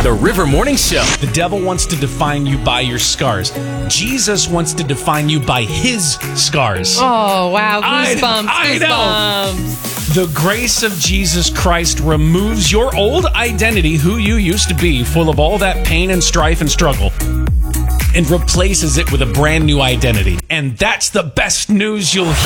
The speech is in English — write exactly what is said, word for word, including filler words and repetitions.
The River Morning Show. The devil wants to define you by your scars. Jesus wants to define you by his scars. Oh, wow. I- Goosebumps. I know. Goosebumps. The grace of Jesus Christ removes your old identity, who you used to be, full of all that pain and strife and struggle, and replaces it with a brand new identity. And that's the best news you'll hear.